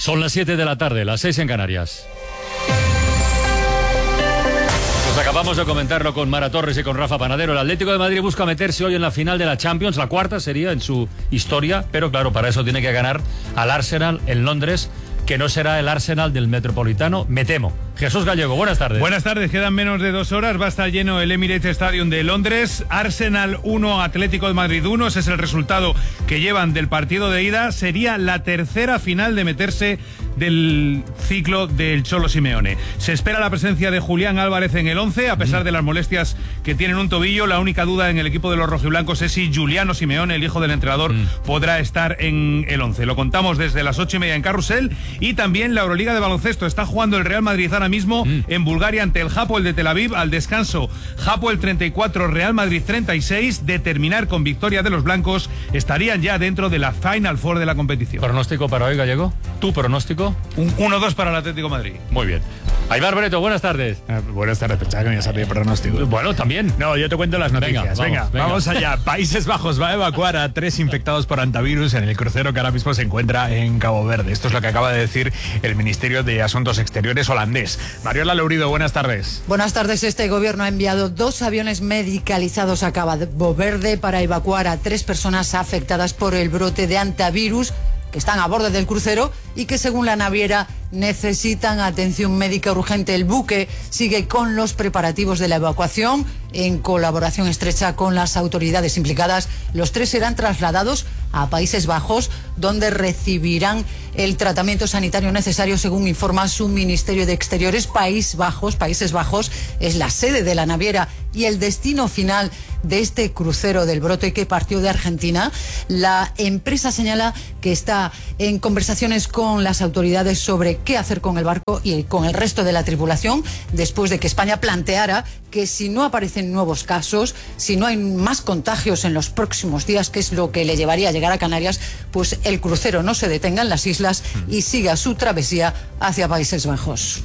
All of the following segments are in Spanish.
Son las 7 de la tarde, las 6 en Canarias. Pues acabamos de comentarlo con Mara Torres y con Rafa Panadero. El Atlético de Madrid busca meterse hoy en la final de la Champions, la cuarta sería en su historia, pero claro, para eso tiene que ganar al Arsenal en Londres, que no será el Arsenal del Metropolitano, me temo. Jesús Gallego, buenas tardes. Buenas tardes, quedan menos de 2 horas, va a estar lleno el Emirates Stadium de Londres. Arsenal 1, Atlético de Madrid 1, ese es el resultado que llevan del partido de ida. Sería la tercera final de meterse del ciclo del Cholo Simeone. Se espera la presencia de Julián Álvarez en el 11, a pesar de las molestias que tiene en un tobillo. La única duda en el equipo de los rojiblancos es si Giuliano Simeone, el hijo del entrenador, podrá estar en el 11. Lo contamos desde las 8:30 en Carrusel. Y también la Euroliga de baloncesto. Está jugando el Real Madrid ahora mismo en Bulgaria ante el Hapoel de Tel Aviv. Al descanso, Hapoel 34, Real Madrid 36. De terminar con victoria de los blancos, estarían ya dentro de la Final Four de la competición. ¿Pronóstico para hoy, Gallego? ¿Tu pronóstico? Un 1-2 para el Atlético de Madrid. Muy bien. Aimar Breto, buenas tardes. Buenas tardes, pensaba que me sabía pronóstico. Bueno, también. No, yo te cuento las noticias. Venga, vamos allá. Países Bajos va a evacuar a 3 infectados por hantavirus en el crucero que ahora mismo se encuentra en Cabo Verde. Esto es lo que acaba de decir el Ministerio de Asuntos Exteriores holandés. Mariola Leurido, buenas tardes. Buenas tardes. Este gobierno ha enviado 2 aviones medicalizados a Cabo Verde para evacuar a 3 personas afectadas por el brote de hantavirus que están a bordo del crucero y que, según la naviera, necesitan atención médica urgente. El buque sigue con los preparativos de la evacuación en colaboración estrecha con las autoridades implicadas. Los 3 serán trasladados a Países Bajos, donde recibirán el tratamiento sanitario necesario, según informa su Ministerio de Exteriores. Países Bajos es la sede de la naviera y el destino final de este crucero del brote que partió de Argentina. La empresa señala que está en conversaciones con las autoridades sobre qué hacer con el barco y con el resto de la tripulación, después de que España planteara que si no aparecen nuevos casos, si no hay más contagios en los próximos días, que es lo que le llevaría a llegar a Canarias, pues el crucero no se detenga en las islas y siga su travesía hacia Países Bajos.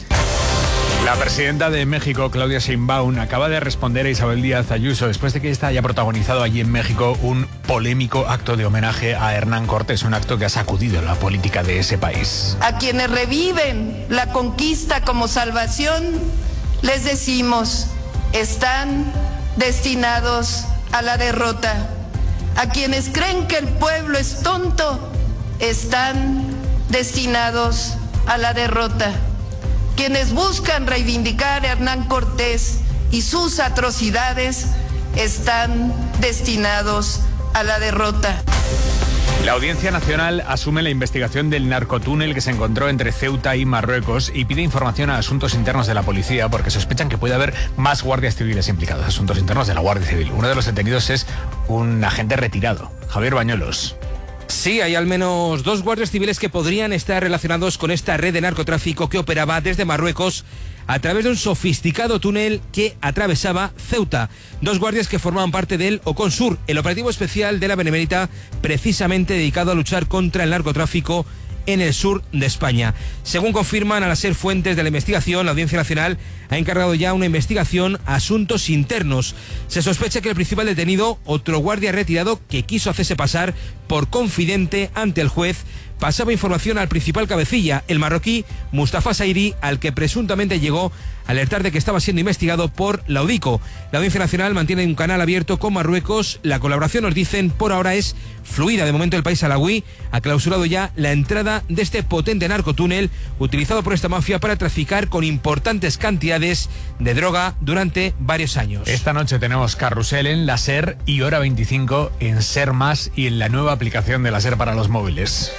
La presidenta de México, Claudia Sheinbaum, acaba de responder a Isabel Díaz Ayuso después de que ésta haya protagonizado allí en México un polémico acto de homenaje a Hernán Cortés, un acto que ha sacudido la política de ese país. A quienes reviven la conquista como salvación, les decimos, están destinados a la derrota. A quienes creen que el pueblo es tonto, están destinados a la derrota. Quienes buscan reivindicar a Hernán Cortés y sus atrocidades están destinados a la derrota. La Audiencia Nacional asume la investigación del narcotúnel que se encontró entre Ceuta y Marruecos y pide información a asuntos internos de la policía porque sospechan que puede haber más guardias civiles implicados, asuntos internos de la Guardia Civil. Uno de los detenidos es un agente retirado, Javier Bañuelos. Sí, hay al menos 2 guardias civiles que podrían estar relacionados con esta red de narcotráfico que operaba desde Marruecos a través de un sofisticado túnel que atravesaba Ceuta. 2 guardias que formaban parte del Oconsur, el operativo especial de la Benemérita, precisamente dedicado a luchar contra el narcotráfico en el sur de España. Según confirman al ser fuentes de la investigación, la Audiencia Nacional ha encargado ya una investigación a asuntos internos. Se sospecha que el principal detenido, otro guardia retirado que quiso hacerse pasar por confidente ante el juez, pasaba información al principal cabecilla, el marroquí Mustafa Sairi, al que presuntamente llegó a alertar de que estaba siendo investigado por la UDICO. La Audiencia Nacional mantiene un canal abierto con Marruecos. La colaboración, nos dicen, por ahora es fluida. De momento el país alauí ha clausurado ya la entrada de este potente narcotúnel utilizado por esta mafia para traficar con importantes cantidades de droga durante varios años. Esta noche tenemos Carrusel en la SER y Hora 25 en SER Más y en la nueva aplicación de la SER para los móviles.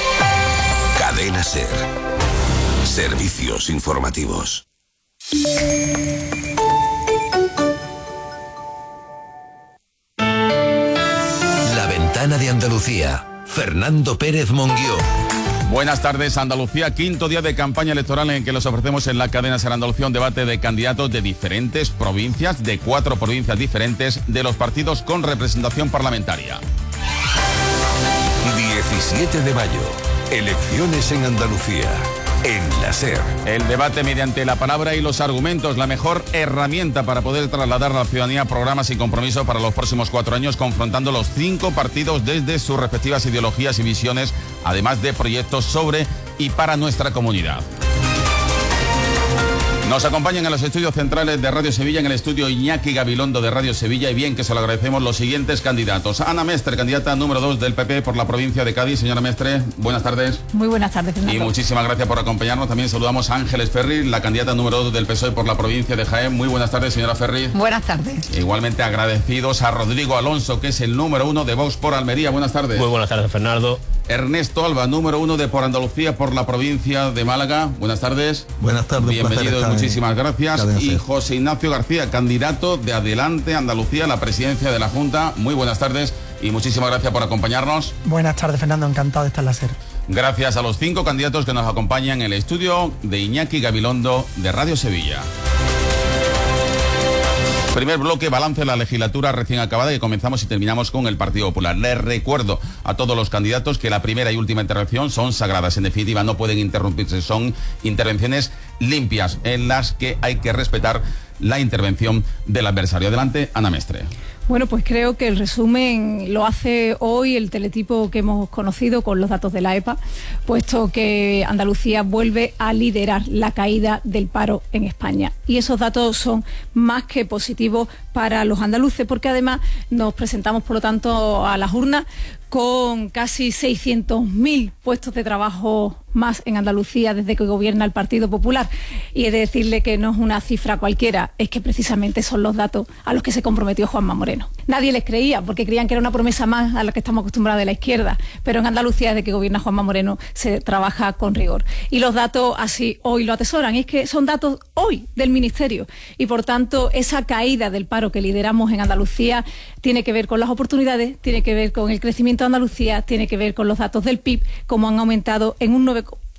Cadena SER. Servicios informativos. La ventana de Andalucía. Fernando Pérez Monguió. Buenas tardes, Andalucía. 5.º día de campaña electoral en que les ofrecemos en la cadena SER Andalucía un debate de candidatos de diferentes provincias, de 4 provincias diferentes, de los partidos con representación parlamentaria. 17 de mayo. Elecciones en Andalucía. en la SER. El debate mediante la palabra y los argumentos, la mejor herramienta para poder trasladar a la ciudadanía programas y compromisos para los próximos 4 años, confrontando los 5 partidos desde sus respectivas ideologías y visiones, además de proyectos sobre y para nuestra comunidad. Nos acompañan en los estudios centrales de Radio Sevilla, en el estudio Iñaki Gabilondo de Radio Sevilla, y bien que se lo agradecemos, los siguientes candidatos. Ana Mestre, candidata número 2 del PP por la provincia de Cádiz. Señora Mestre, buenas tardes. Muy buenas tardes, Fernando. Y muchísimas gracias por acompañarnos. También saludamos a Ángeles Ferri, la candidata número 2 del PSOE por la provincia de Jaén. Muy buenas tardes, señora Ferri. Buenas tardes. Igualmente agradecidos a Rodrigo Alonso, que es el número 1 de Vox por Almería. Buenas tardes. Muy buenas tardes, Fernando. Ernesto Alba, número 1 de Por Andalucía por la provincia de Málaga. Buenas tardes. Buenas tardes. Bienvenidos, muchísimas gracias. Y José Ignacio García, candidato de Adelante Andalucía a la presidencia de la Junta. Muy buenas tardes y muchísimas gracias por acompañarnos. Buenas tardes, Fernando, encantado de estar en la SER. Gracias a los 5 candidatos que nos acompañan en el estudio de Iñaki Gabilondo de Radio Sevilla. Primer bloque, balance de la legislatura recién acabada, y comenzamos y terminamos con el Partido Popular. Les recuerdo a todos los candidatos que la primera y última intervención son sagradas. En definitiva, no pueden interrumpirse. Son intervenciones limpias en las que hay que respetar la intervención del adversario. Adelante, Ana Mestre. Bueno, pues creo que el resumen lo hace hoy el teletipo que hemos conocido con los datos de la EPA, puesto que Andalucía vuelve a liderar la caída del paro en España. Y esos datos son más que positivos para los andaluces, porque además nos presentamos, por lo tanto, a las urnas con casi 600.000 puestos de trabajo más en Andalucía desde que gobierna el Partido Popular. Y he de decirle que no es una cifra cualquiera, es que precisamente son los datos a los que se comprometió Juanma Moreno. Nadie les creía, porque creían que era una promesa más a la que estamos acostumbrados de la izquierda, pero en Andalucía, desde que gobierna Juanma Moreno, se trabaja con rigor. Y los datos así hoy lo atesoran, y es que son datos hoy del Ministerio, y por tanto esa caída del paro que lideramos en Andalucía tiene que ver con las oportunidades, tiene que ver con el crecimiento de Andalucía, tiene que ver con los datos del PIB, como han aumentado en un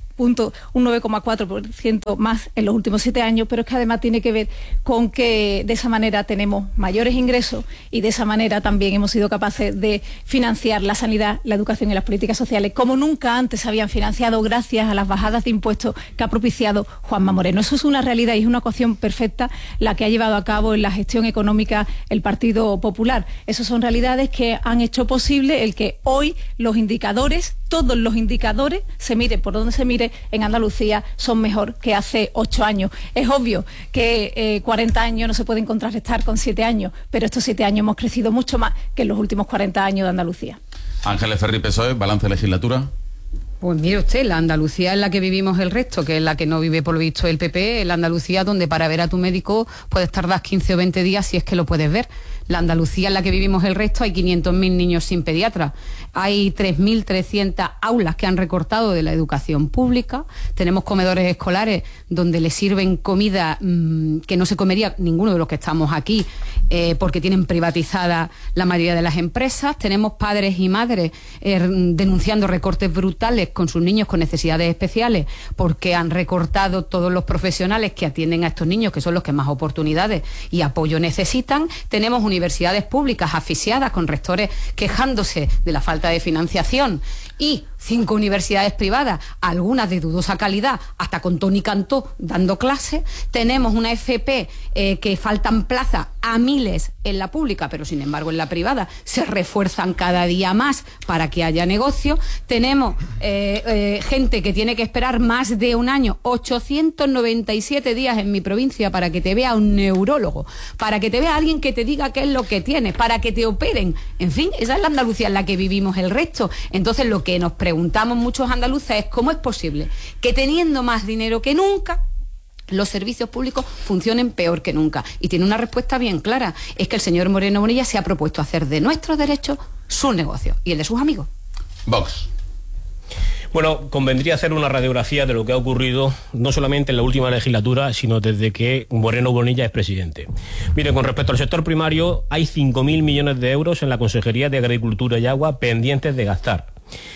9,4% más en los últimos 7 años, pero es que además tiene que ver con que de esa manera tenemos mayores ingresos, y de esa manera también hemos sido capaces de financiar la sanidad, la educación y las políticas sociales como nunca antes se habían financiado, gracias a las bajadas de impuestos que ha propiciado Juanma Moreno. Eso es una realidad y es una ecuación perfecta la que ha llevado a cabo en la gestión económica el Partido Popular. Esas son realidades que han hecho posible el que hoy los indicadores, todos los indicadores, se mire por donde se mire, en Andalucía son mejor que hace 8 años. Es obvio que 40 años no se pueden contrarrestar con 7 años, pero estos 7 años hemos crecido mucho más que en los últimos 40 años de Andalucía. Ángeles Ferri, PSOE, balance de legislatura. Pues mire usted, la Andalucía es la que vivimos el resto, que es la que no vive por lo visto el PP, la Andalucía donde para ver a tu médico puedes tardar 15 o 20 días si es que lo puedes ver. La Andalucía en la que vivimos el resto, hay 500.000 niños sin pediatra, hay 3.300 aulas que han recortado de la educación pública, tenemos comedores escolares donde le sirven comida que no se comería ninguno de los que estamos aquí, porque tienen privatizada la mayoría de las empresas, tenemos padres y madres denunciando recortes brutales con sus niños con necesidades especiales, porque han recortado todos los profesionales que atienden a estos niños, que son los que más oportunidades y apoyo necesitan. Tenemos universidades públicas asfixiadas con rectores quejándose de la falta de financiación, y 5 universidades privadas, algunas de dudosa calidad, hasta con Tony Cantó dando clases. Tenemos una FP que faltan plazas a miles en la pública, pero sin embargo en la privada se refuerzan cada día más para que haya negocio. Tenemos gente que tiene que esperar más de un año, 897 días en mi provincia para que te vea un neurólogo, para que te vea alguien que te diga qué es lo que tienes, para que te operen. En fin, esa es la Andalucía en la que vivimos el resto. Entonces lo que nos preguntamos muchos andaluces es cómo es posible que teniendo más dinero que nunca los servicios públicos funcionen peor que nunca. Y tiene una respuesta bien clara, es que el señor Moreno Bonilla se ha propuesto hacer de nuestros derechos su negocio y el de sus amigos. Vox. Bueno, convendría hacer una radiografía de lo que ha ocurrido no solamente en la última legislatura, sino desde que Moreno Bonilla es presidente. Mire, con respecto al sector primario, hay 5.000 millones de euros en la Consejería de Agricultura y Agua pendientes de gastar.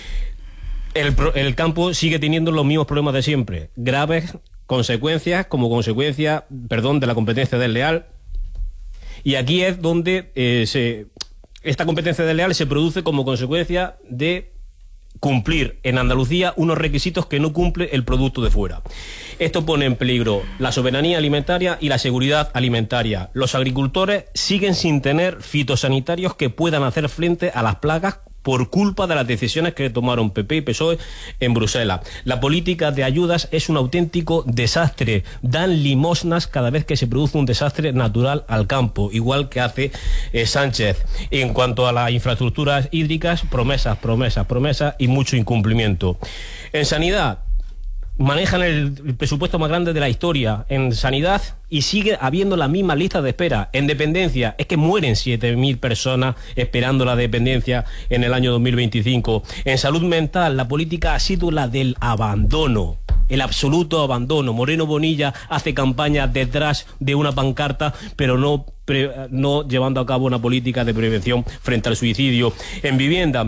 El campo sigue teniendo los mismos problemas de siempre, graves consecuencias como consecuencia, de la competencia desleal. Y aquí es donde esta competencia desleal se produce como consecuencia de cumplir en Andalucía unos requisitos que no cumple el producto de fuera. Esto pone en peligro la soberanía alimentaria y la seguridad alimentaria. Los agricultores siguen sin tener fitosanitarios que puedan hacer frente a las plagas por culpa de las decisiones que tomaron PP y PSOE en Bruselas. La política de ayudas es un auténtico desastre. Dan limosnas cada vez que se produce un desastre natural al campo, igual que hace Sánchez. En cuanto a las infraestructuras hídricas, promesas y mucho incumplimiento. En sanidad, manejan el presupuesto más grande de la historia en sanidad y sigue habiendo la misma lista de espera. En dependencia, es que mueren 7.000 personas esperando la dependencia en el año 2025. En salud mental, la política ha sido la del abandono, el absoluto abandono. Moreno Bonilla hace campaña detrás de una pancarta, pero no llevando a cabo una política de prevención frente al suicidio. En vivienda,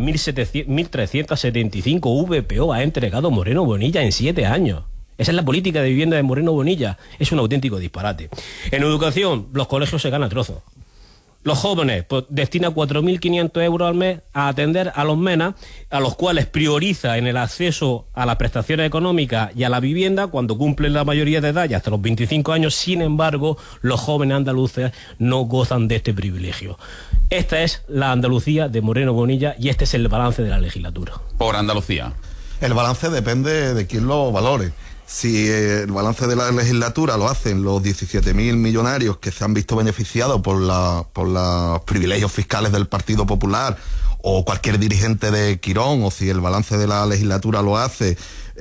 1.375 VPO ha entregado Moreno Bonilla en 7 años. Esa es la política de vivienda de Moreno Bonilla. Es un auténtico disparate. En educación, los colegios se ganan a trozos. Los jóvenes pues, destina 4.500 euros al mes a atender a los MENA, a los cuales prioriza en el acceso a las prestaciones económicas y a la vivienda cuando cumplen la mayoría de edad y hasta los 25 años. Sin embargo, los jóvenes andaluces no gozan de este privilegio. Esta es la Andalucía de Moreno Bonilla y este es el balance de la legislatura. Por Andalucía. El balance depende de quién lo valore. Si el balance de la legislatura lo hacen los 17.000 millonarios que se han visto beneficiados por los privilegios fiscales del Partido Popular o cualquier dirigente de Quirón, o si el balance de la legislatura lo hace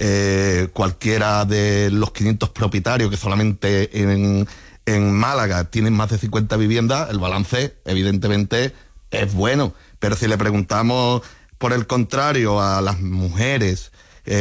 cualquiera de los 500 propietarios que solamente en Málaga tienen más de 50 viviendas, el balance evidentemente es bueno. Pero si le preguntamos por el contrario a las mujeres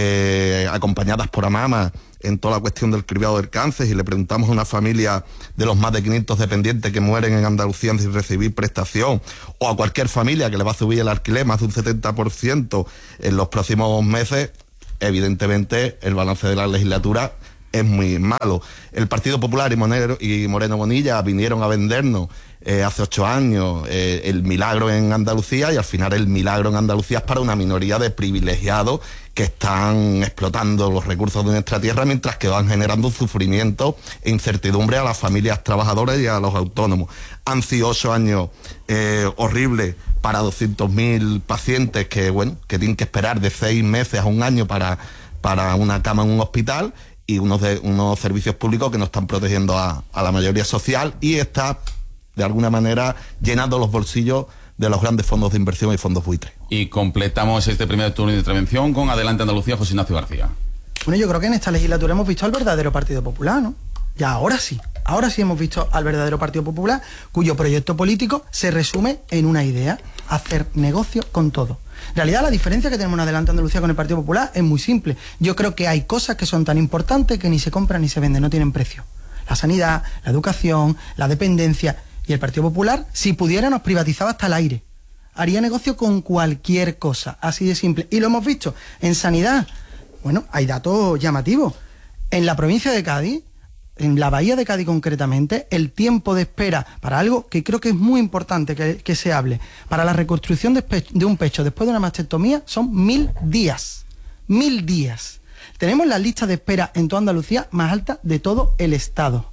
acompañadas por AMAMA en toda la cuestión del cribado del cáncer, y le preguntamos a una familia de los más de 500 dependientes que mueren en Andalucía sin recibir prestación, o a cualquier familia que le va a subir el alquiler más de un 70% en los próximos meses, evidentemente el balance de la legislatura es muy malo. El Partido Popular y Moreno Bonilla vinieron a vendernos hace 8 años el milagro en Andalucía, y al final el milagro en Andalucía es para una minoría de privilegiados que están explotando los recursos de nuestra tierra, mientras que van generando sufrimiento e incertidumbre a las familias trabajadoras y a los autónomos. Han sido 8 años horribles para 200.000 pacientes que tienen que esperar de 6 meses a un año para una cama en un hospital, y unos servicios públicos que no están protegiendo a la mayoría social, y está de alguna manera llenando los bolsillos de los grandes fondos de inversión y fondos buitre. Y completamos este primer turno de intervención con Adelante Andalucía, José Ignacio García. Bueno, yo creo que en esta legislatura hemos visto al verdadero Partido Popular, ¿no? Ya ahora sí hemos visto al verdadero Partido Popular, cuyo proyecto político se resume en una idea: hacer negocio con todo. En realidad, la diferencia que tenemos en Adelante Andalucía con el Partido Popular es muy simple. Yo creo que hay cosas que son tan importantes que ni se compran ni se venden, no tienen precio. La sanidad, la educación, la dependencia. Y el Partido Popular, si pudiera, nos privatizaba hasta el aire. Haría negocio con cualquier cosa, así de simple. Y lo hemos visto en sanidad. Bueno, hay datos llamativos. En la provincia de Cádiz, en la bahía de Cádiz concretamente, el tiempo de espera para algo que creo que es muy importante que se hable, para la reconstrucción de un pecho después de una mastectomía, son 1.000 días. 1.000 días. Tenemos la lista de espera en toda Andalucía más alta de todo el Estado.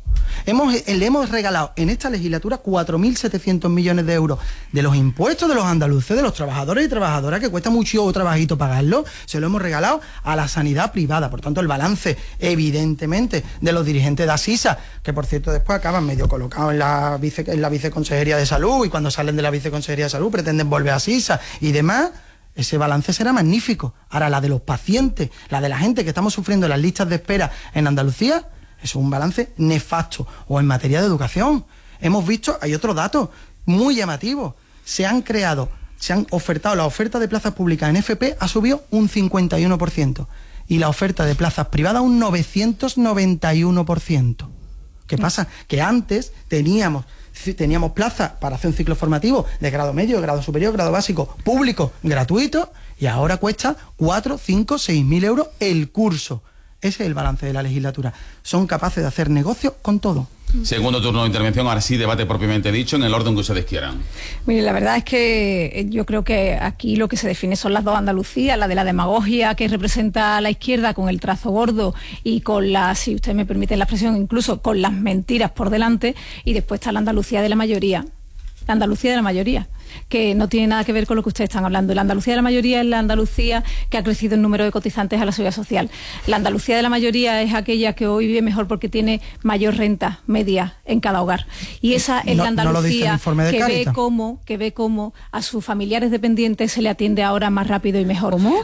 Le hemos regalado en esta legislatura 4.700 millones de euros de los impuestos de los andaluces, de los trabajadores y trabajadoras, que cuesta mucho trabajito pagarlo. Se lo hemos regalado a la sanidad privada. Por tanto, el balance, evidentemente, de los dirigentes de Asisa, que por cierto después acaban medio colocados en la viceconsejería de salud, y cuando salen de la viceconsejería de salud pretenden volver a Asisa y demás. Ese balance será magnífico. Ahora, la de los pacientes, la de la gente que estamos sufriendo las listas de espera en Andalucía, eso es un balance nefasto. O en materia de educación, hemos visto, hay otro dato muy llamativo: se han ofertado, la oferta de plazas públicas en FP ha subido un 51%, y la oferta de plazas privadas un 991%. ¿Qué pasa? Que antes teníamos plazas para hacer un ciclo formativo de grado medio, grado superior, grado básico, público, gratuito, y ahora cuesta 4, 5, 6.000 euros el curso. Ese es el balance de la legislatura. Son capaces de hacer negocio con todo. Segundo turno de intervención, ahora sí, debate propiamente dicho, en el orden que ustedes quieran. Mire, la verdad es que yo creo que aquí lo que se define son las dos Andalucías, la de la demagogia que representa a la izquierda con el trazo gordo y con las, si usted me permite la expresión, incluso con las mentiras por delante, y después está la Andalucía de la mayoría. La Andalucía de la mayoría, que no tiene nada que ver con lo que ustedes están hablando. La Andalucía de la mayoría es la Andalucía que ha crecido en número de cotizantes a la seguridad social. La Andalucía de la mayoría es aquella que hoy vive mejor porque tiene mayor renta media en cada hogar. Y esa es la Andalucía que ve cómo a sus familiares dependientes se le atiende ahora más rápido y mejor. ¿Cómo?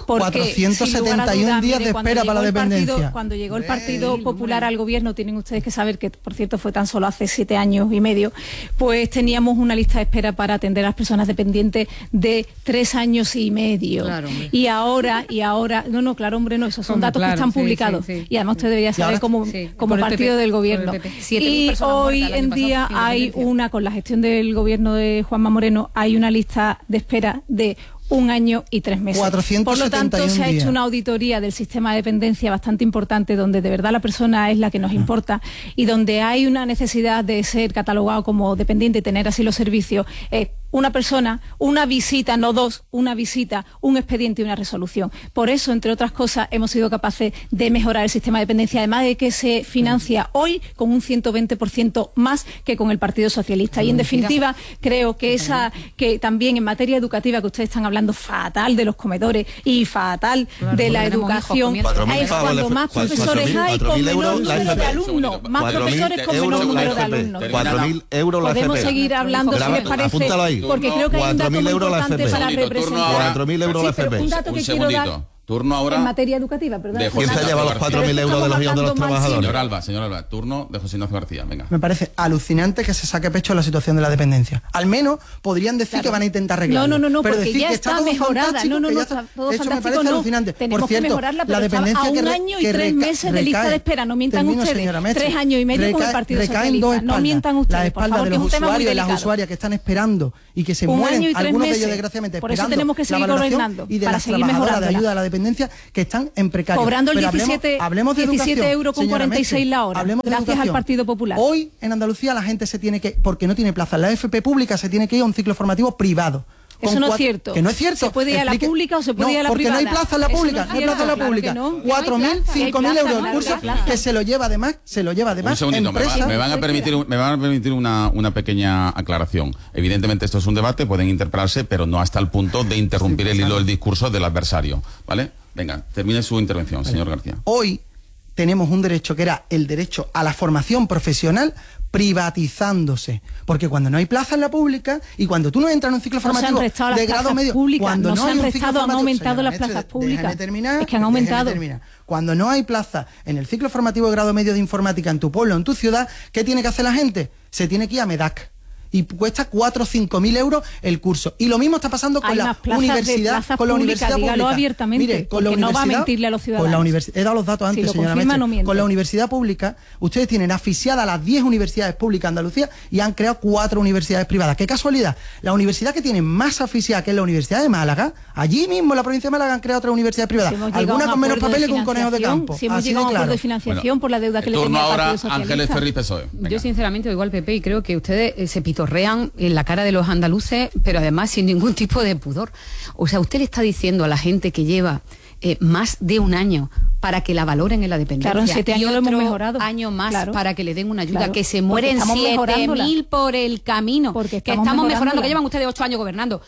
471 días de espera para la dependencia. Cuando llegó el Partido Popular al gobierno, tienen ustedes que saber que, por cierto, fue tan solo hace 7 años y medio, pues teníamos una lista de espera para atender a las personas dependientes de 3 años y medio. Claro, y ahora, no, claro, hombre, no, esos son datos que están publicados. Sí. Y además usted debería saber como partido del gobierno. Y hoy en día hay con la gestión del gobierno de Juanma Moreno, hay una lista de espera de 1 año y 3 meses. Por lo tanto, se ha hecho una auditoría del sistema de dependencia bastante importante, donde de verdad la persona es la que nos importa y donde hay una necesidad de ser catalogado como dependiente y tener así los servicios. Una persona, una visita, no dos, una visita, un expediente y una resolución. Por eso, entre otras cosas, hemos sido capaces de mejorar el sistema de dependencia, además de que se financia hoy con un 120% más que con el Partido Socialista. Y en definitiva, creo que que también en materia educativa, que ustedes están hablando fatal de los comedores y fatal de la educación, es cuando más profesores hay con menor número de alumnos. Más profesores con menor número de alumnos. 4.000 euros la FP. Podemos seguir hablando, si les parece. Porque creo que hay un dato muy importante para representar. 4.000 euros la FP. Un dato que quiero dar turno ahora en materia educativa, ¿verdad? ¿Quién se lleva los 4.000 euros de los guiones de los trabajadores? Señor Alba, turno de José Ignacio García, venga. Me parece alucinante que se saque pecho la situación de la dependencia. Al menos podrían decir que van a intentar arreglarlo. No, pero porque decir ya que está mejorada. No, está todo eso me fantástico, parece alucinante. Tenemos Por cierto, que mejorarla, pero la dependencia a 1 año y 3 meses de lista de espera. No mientan ustedes. 3 años y medio con el Partido Socialista. No mientan ustedes, la espalda de los usuarios y las usuarias que están esperando y que se mueren, algunos de ellos desgraciadamente por eso tenemos que seguir gobernando y de las trabajadoras de ayuda a la dependencia que están en precario. Cobrando el 17 euros con 46 la hora, gracias al Partido Popular. Hoy en Andalucía la gente se tiene que, porque no tiene plaza en la FP pública, se tiene que ir a un ciclo formativo privado. Eso no es cierto. Que no es cierto. ¿Se puede ir a la pública o se puede ir a la privada? Porque no hay plaza en la pública. No hay plaza en la pública. 4.000, 5.000 euros el curso que se lo lleva además. Un segundito, me van a permitir una pequeña aclaración. Evidentemente esto es un debate, pueden interpelarse, pero no hasta el punto de interrumpir el hilo del discurso del adversario. ¿Vale? Venga, termine su intervención, señor García. Hoy tenemos un derecho que era el derecho a la formación profesional privatizándose, porque cuando no hay plaza en la pública y cuando tú no entras en un ciclo formativo de grado medio, cuando no hay un ciclo formativo, han aumentado las plazas públicas. Es que han aumentado. Cuando no hay plaza en el ciclo formativo de grado medio de informática en tu pueblo, en tu ciudad, ¿qué tiene que hacer la gente? Se tiene que ir a MEDAC. Y cuesta 4 o 5.000 euros el curso. Y lo mismo está pasando con la universidad pública. Dígalo abiertamente, mire, con la universidad, no va a mentirle a los ciudadanos. He dado los datos antes, señora Meche. Con la universidad pública, ustedes tienen asfixiadas las 10 universidades públicas de Andalucía y han creado 4 universidades privadas. ¡Qué casualidad! La universidad que tiene más asfixiada, que es la Universidad de Málaga, allí mismo en la provincia de Málaga han creado otras universidades privadas. Algunas con menos papeles que un conejo de campo. Si hemos llegado a un acuerdo de financiación por la deuda que le tenía el Partido Socialista. Ángeles Ferri, PSOE. Yo sinceramente oigo al PP y creo que ustedes se pitorrean en la cara de los andaluces, pero además sin ningún tipo de pudor. O sea, usted le está diciendo a la gente que lleva más de 1 año para que la valoren en la dependencia. Claro, en 7 años lo hemos mejorado. Año más para que le den una ayuda, que se mueren 7.000 por el camino. Porque estamos mejorando, que llevan ustedes 8 años gobernando.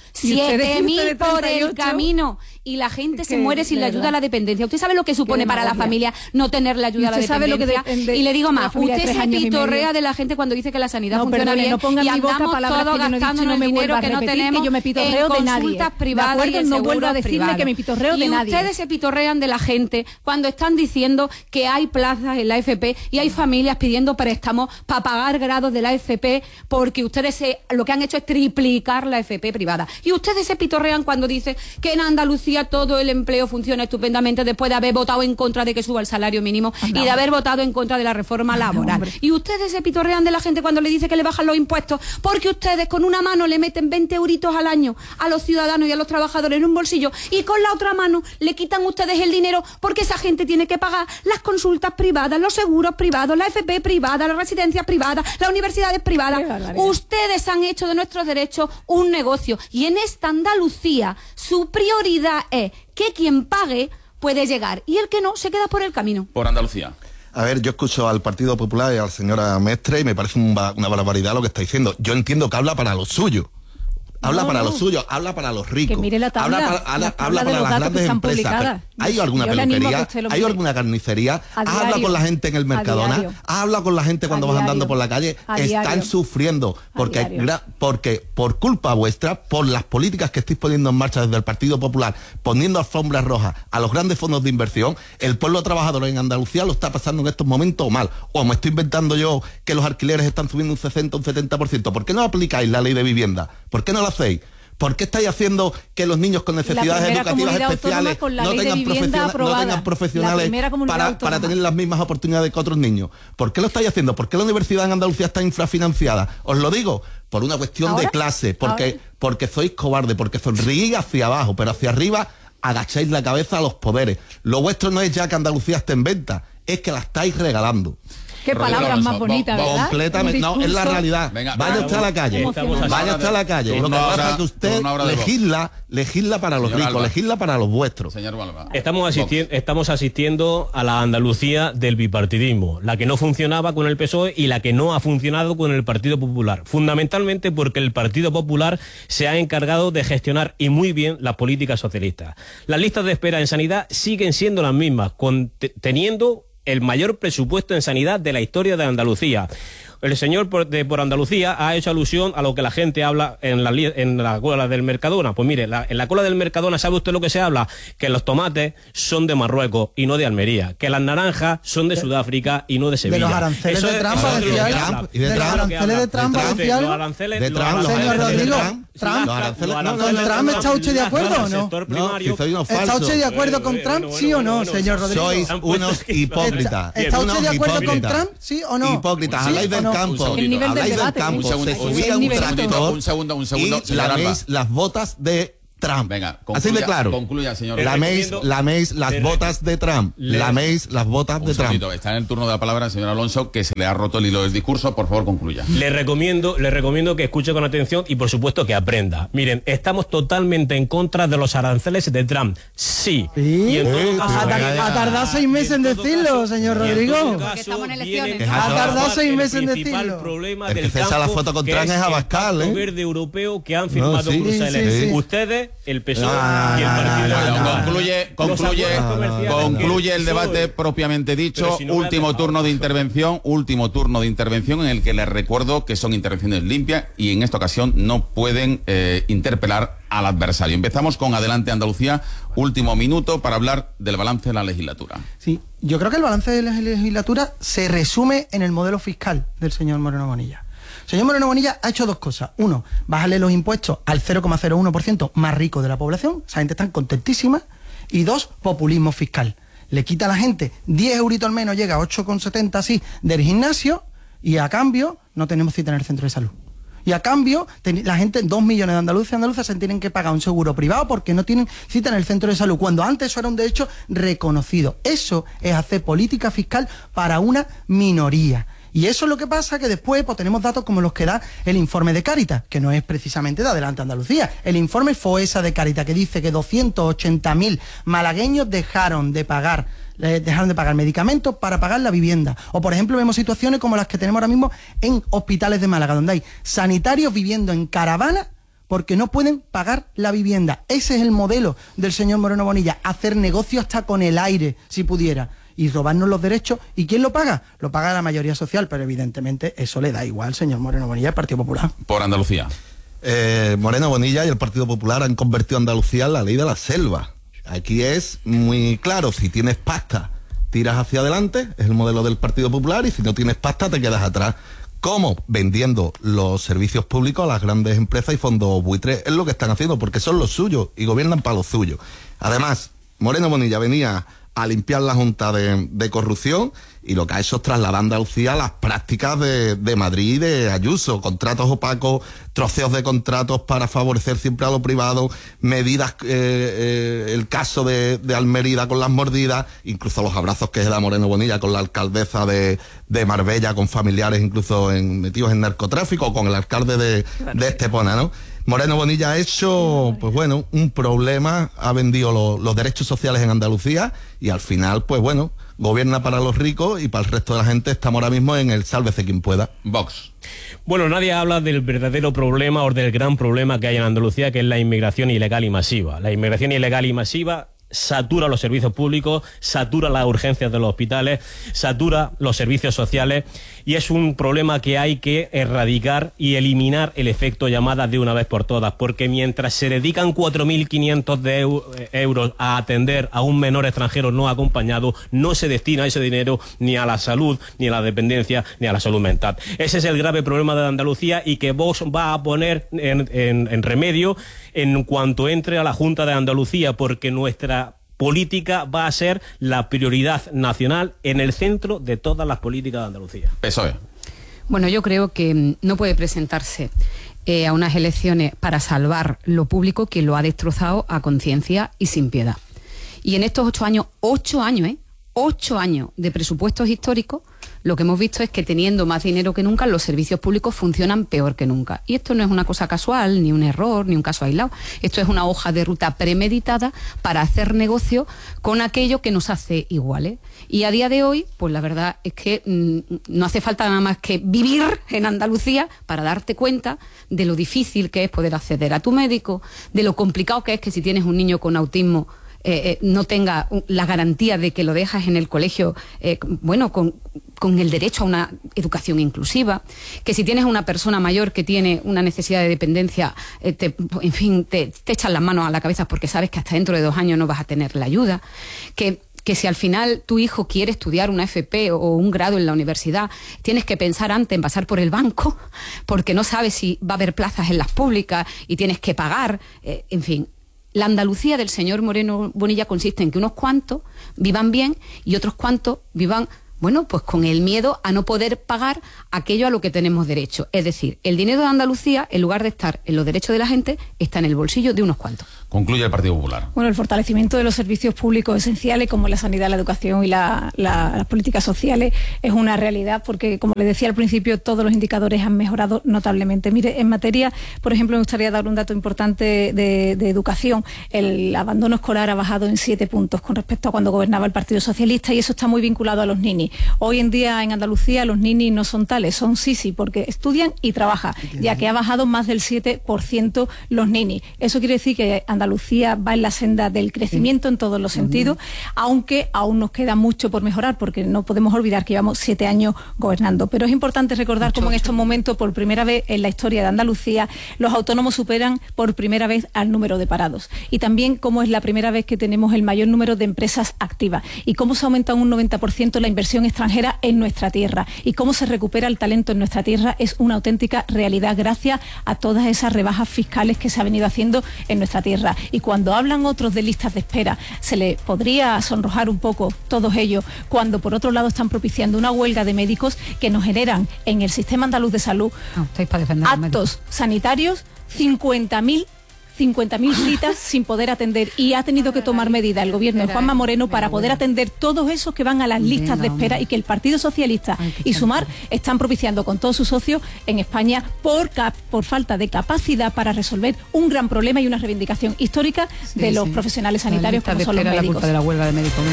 7.000 por el camino. Y la gente se muere sin la ayuda a la dependencia. ¿Usted sabe lo que supone para la familia no tener la ayuda a la dependencia? Y le digo más, usted se pitorrea de la gente cuando dice que la sanidad funciona bien y andamos todos gastándonos el dinero que no tenemos en consultas privadas y en seguros privados. Y ustedes se pitorrean de la gente cuando están diciendo que hay plazas en la FP y hay familias pidiendo préstamos para pagar grados de la FP porque ustedes lo que han hecho es triplicar la FP privada. Y ustedes se pitorrean cuando dicen que en Andalucía todo el empleo funciona estupendamente después de haber votado en contra de que suba el salario mínimo y de haber votado en contra de la reforma laboral. Y ustedes se pitorrean de la gente cuando le dice que le bajan los impuestos porque ustedes con una mano le meten 20 euritos al año a los ciudadanos y a los trabajadores en un bolsillo y con la otra mano le quitan quitan ustedes el dinero porque esa gente tiene que pagar las consultas privadas, los seguros privados, la FP privada, las residencias privadas, las universidades privadas. Ustedes han hecho de nuestros derechos un negocio y en esta Andalucía su prioridad es que quien pague puede llegar y el que no se queda por el camino. Por Andalucía. A ver, yo escucho al Partido Popular y a la señora Mestre y me parece una barbaridad lo que está diciendo. Yo entiendo que habla para lo suyo. Habla para los suyos, habla para los ricos. Que mire la tabla, habla para las grandes empresas. ¿Hay alguna peluquería? ¿Hay alguna carnicería? Habla con la gente en el Mercadona. Habla con la gente cuando vas andando por la calle. Están sufriendo porque por culpa vuestra, por las políticas que estáis poniendo en marcha desde el Partido Popular, poniendo alfombras rojas a los grandes fondos de inversión, el pueblo trabajador en Andalucía lo está pasando en estos momentos mal. O me estoy inventando yo que los alquileres están subiendo un 60, un 70%. ¿Por qué no aplicáis la ley de vivienda? ¿Por qué no la hacéis? ¿Por qué estáis haciendo que los niños con necesidades educativas especiales no tengan profesionales para tener las mismas oportunidades que otros niños? ¿Por qué lo estáis haciendo? ¿Por qué la universidad en Andalucía está infrafinanciada? Os lo digo, por una cuestión de clase, porque sois cobardes, porque sonreís hacia abajo, pero hacia arriba agacháis la cabeza a los poderes. Lo vuestro no es ya que Andalucía esté en venta, es que la estáis regalando. Qué palabras más bonitas, ¿verdad? Completamente, no, es la realidad. Venga, vaya usted a la calle, vaya usted a la calle. Lo que pasa es que usted legisla para los ricos, legisla para los vuestros. Señor Balba. Estamos asistiendo a la Andalucía del bipartidismo, la que no funcionaba con el PSOE y la que no ha funcionado con el Partido Popular. Fundamentalmente porque el Partido Popular se ha encargado de gestionar y muy bien las políticas socialistas. Las listas de espera en sanidad siguen siendo las mismas, teniendo el mayor presupuesto en sanidad de la historia de Andalucía. El señor por Andalucía ha hecho alusión a lo que la gente habla en la cola del Mercadona. Pues mire, en la cola del Mercadona, ¿sabe usted lo que se habla? Que los tomates son de Marruecos y no de Almería. Que las naranjas son de Sudáfrica y no de Sevilla. De los aranceles de Trump, decía él. De los aranceles de Trump, decía algo. Señor Rodrigo, ¿con Trump está usted de acuerdo o no? ¿Está usted de acuerdo con Trump, sí o no, señor Rodrigo? Sois unos hipócritas. ¿Está usted de acuerdo con Trump, sí o no? Hipócritas, habláis del campo, el nivel del debate, se subía un tractor un segundo, y laméis las botas de Trump. Venga, así de claro. Concluya, señor. Laméis las botas de Trump. Laméis las botas de Trump. Está en el turno de la palabra el señor Alonso, que se le ha roto el hilo del discurso. Por favor, concluya. Le recomiendo que escuche con atención y, por supuesto, que aprenda. Miren, estamos totalmente en contra de los aranceles de Trump. Sí. Y en todo caso, ha tardado 6 meses en decirlo, señor Rodrigo. Estamos en elecciones. Ha tardado 6 meses en decirlo. El problema el del que cesa la foto con Trump es Abascal, el verde europeo que han firmado Bruselas. Ustedes, el PSOE y el Partido concluye el debate propiamente dicho. Último turno de intervención en el que les recuerdo que son intervenciones limpias y en esta ocasión no pueden interpelar al adversario. Empezamos con Adelante Andalucía, último minuto para hablar del balance de la legislatura. Sí, yo creo que el balance de la legislatura se resume en el modelo fiscal del señor Moreno Bonilla. El señor Moreno Bonilla ha hecho 2 cosas. 1, bajarle los impuestos al 0,01% más rico de la población. Esa gente está contentísima. Y 2, populismo fiscal. Le quita a la gente 10 euritos al menos, llega a 8,70 así del gimnasio y a cambio no tenemos cita en el centro de salud. Y a cambio, la gente, 2 millones de andaluzas se tienen que pagar un seguro privado porque no tienen cita en el centro de salud, cuando antes eso era un derecho reconocido. Eso es hacer política fiscal para una minoría. Y eso es lo que pasa, que después pues, tenemos datos como los que da el informe de Cáritas, que no es precisamente de Adelante Andalucía. El informe FOESA de Cáritas, que dice que 280.000 malagueños dejaron de pagar medicamentos para pagar la vivienda. O, por ejemplo, vemos situaciones como las que tenemos ahora mismo en hospitales de Málaga, donde hay sanitarios viviendo en caravana porque no pueden pagar la vivienda. Ese es el modelo del señor Moreno Bonilla, hacer negocio hasta con el aire, si pudiera, y robarnos los derechos. ¿Y quién lo paga? Lo paga la mayoría social, pero evidentemente eso le da igual al señor Moreno Bonilla, el Partido Popular. Por Andalucía. Moreno Bonilla y el Partido Popular han convertido a Andalucía en la ley de la selva. Aquí es muy claro, si tienes pasta, tiras hacia adelante, es el modelo del Partido Popular, y si no tienes pasta, te quedas atrás. ¿Cómo? Vendiendo los servicios públicos a las grandes empresas y fondos buitres. Es lo que están haciendo, porque son los suyos y gobiernan para los suyos. Además, Moreno Bonilla venía a limpiar la Junta de corrupción y lo que ha hecho es trasladar a Andalucía las prácticas de Madrid y de Ayuso, contratos opacos, troceos de contratos para favorecer siempre a lo privado, medidas, el caso de Almería con las mordidas, incluso los abrazos que se da Moreno Bonilla con la alcaldesa de Marbella, con familiares incluso metidos en narcotráfico, o con el alcalde de Estepona, ¿no? Moreno Bonilla ha hecho, pues bueno, un problema, ha vendido los derechos sociales en Andalucía y al final, pues bueno, gobierna para los ricos y para el resto de la gente estamos ahora mismo en el sálvese quien pueda. Vox. Bueno, nadie habla del verdadero problema o del gran problema que hay en Andalucía, que es la inmigración ilegal y masiva. La inmigración ilegal y masiva satura los servicios públicos, satura las urgencias de los hospitales, satura los servicios sociales y es un problema que hay que erradicar y eliminar el efecto llamada de una vez por todas, porque mientras se dedican 4.500 euros a atender a un menor extranjero no acompañado, no se destina ese dinero ni a la salud, ni a la dependencia, ni a la salud mental. Ese es el grave problema de Andalucía y que Vox va a poner en remedio en cuanto entre a la Junta de Andalucía, porque nuestra política va a ser la prioridad nacional en el centro de todas las políticas de Andalucía. PSOE. Bueno, yo creo que no puede presentarse a unas elecciones para salvar lo público quien lo ha destrozado a conciencia y sin piedad. Y en estos 8 años, 8 años de presupuestos históricos, lo que hemos visto es que teniendo más dinero que nunca, los servicios públicos funcionan peor que nunca. Y esto no es una cosa casual, ni un error, ni un caso aislado. Esto es una hoja de ruta premeditada para hacer negocio con aquello que nos hace iguales. Y a día de hoy, pues la verdad es que no hace falta nada más que vivir en Andalucía para darte cuenta de lo difícil que es poder acceder a tu médico, de lo complicado que es que si tienes un niño con autismo no tenga la garantía de que lo dejas en el colegio, con el derecho a una educación inclusiva, que si tienes una persona mayor que tiene una necesidad de dependencia, te echan las manos a la cabeza porque sabes que hasta dentro de 2 años no vas a tener la ayuda, que si al final tu hijo quiere estudiar una FP o un grado en la universidad, tienes que pensar antes en pasar por el banco, porque no sabes si va a haber plazas en las públicas y tienes que pagar, en fin. La Andalucía del señor Moreno Bonilla consiste en que unos cuantos vivan bien y otros cuantos vivan, pues con el miedo a no poder pagar aquello a lo que tenemos derecho. Es decir, el dinero de Andalucía, en lugar de estar en los derechos de la gente, está en el bolsillo de unos cuantos. Concluye el Partido Popular. Bueno, el fortalecimiento de los servicios públicos esenciales como la sanidad, la educación y las políticas sociales es una realidad porque, como le decía al principio, todos los indicadores han mejorado notablemente. Mire, en materia, por ejemplo, me gustaría dar un dato importante de educación. El abandono escolar ha bajado en 7 puntos con respecto a cuando gobernaba el Partido Socialista y eso está muy vinculado a los ninis. Hoy en día en Andalucía los ninis no son tales, son sisi porque estudian y trabajan, ya que ha bajado más del 7% los ninis. Eso quiere decir que Andalucía va en la senda del crecimiento en todos los sentidos, aunque aún nos queda mucho por mejorar, porque no podemos olvidar que llevamos 7 años gobernando. Pero es importante recordar cómo en estos momentos, por primera vez en la historia de Andalucía, los autónomos superan por primera vez al número de parados. Y también cómo es la primera vez que tenemos el mayor número de empresas activas. Y cómo se aumenta un 90% la inversión extranjera en nuestra tierra. Y cómo se recupera el talento en nuestra tierra es una auténtica realidad gracias a todas esas rebajas fiscales que se ha venido haciendo en nuestra tierra. Y cuando hablan otros de listas de espera, se les podría sonrojar un poco todos ellos, cuando por otro lado están propiciando una huelga de médicos que nos generan en el sistema andaluz de salud actos sanitarios, 50.000 citas sin poder atender, y ha tenido que tomar medidas el gobierno de Juanma Moreno para poder atender todos esos que van a las listas de espera y que el Partido Socialista y Sumar están propiciando con todos sus socios en España por falta de capacidad para resolver un gran problema y una reivindicación histórica de los profesionales sanitarios como son los médicos. La culpa de la huelga de médicos.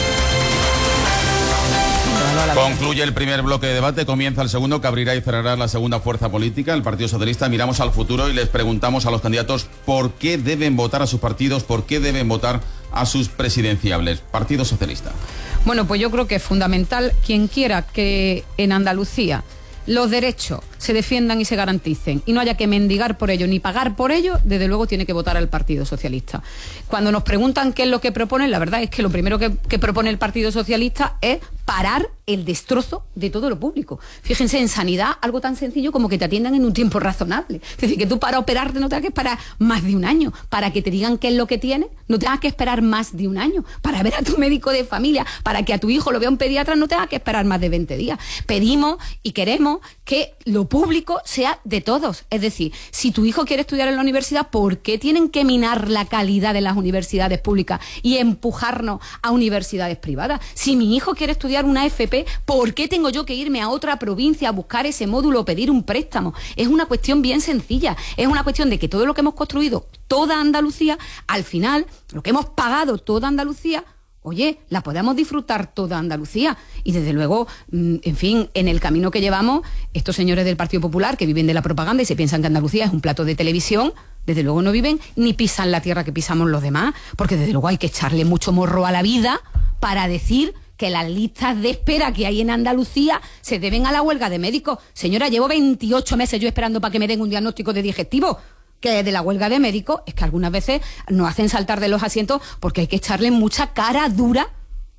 Concluye el primer bloque de debate, comienza el segundo, que abrirá y cerrará la segunda fuerza política, el Partido Socialista. Miramos al futuro y les preguntamos a los candidatos por qué deben votar a sus partidos, por qué deben votar a sus presidenciables. Partido Socialista. Bueno, pues yo creo que es fundamental, quien quiera que en Andalucía los derechos se defiendan y se garanticen y no haya que mendigar por ello ni pagar por ello, desde luego tiene que votar al Partido Socialista. Cuando nos preguntan qué es lo que proponen, la verdad es que lo primero que propone el Partido Socialista es parar el destrozo de todo lo público. Fíjense, en sanidad, algo tan sencillo como que te atiendan en un tiempo razonable. Es decir, que tú para operarte no tengas que esperar más de un año. Para que te digan qué es lo que tienes, no tengas que esperar más de un año. Para ver a tu médico de familia, para que a tu hijo lo vea un pediatra, no tengas que esperar más de 20 días. Pedimos y queremos que lo público sea de todos. Es decir, si tu hijo quiere estudiar en la universidad, ¿por qué tienen que minar la calidad de las universidades públicas y empujarnos a universidades privadas? Si mi hijo quiere estudiar una FP, ¿por qué tengo yo que irme a otra provincia a buscar ese módulo o pedir un préstamo? Es una cuestión bien sencilla. Es una cuestión de que todo lo que hemos construido, toda Andalucía, al final, lo que hemos pagado toda Andalucía, oye, la podemos disfrutar toda Andalucía. Y desde luego, en fin, en el camino que llevamos, estos señores del Partido Popular que viven de la propaganda y se piensan que Andalucía es un plato de televisión, desde luego no viven ni pisan la tierra que pisamos los demás, porque desde luego hay que echarle mucho morro a la vida para decir que las listas de espera que hay en Andalucía se deben a la huelga de médicos. Señora, llevo 28 meses yo esperando para que me den un diagnóstico de digestivo. Que de la huelga de médicos es que algunas veces nos hacen saltar de los asientos porque hay que echarle mucha cara dura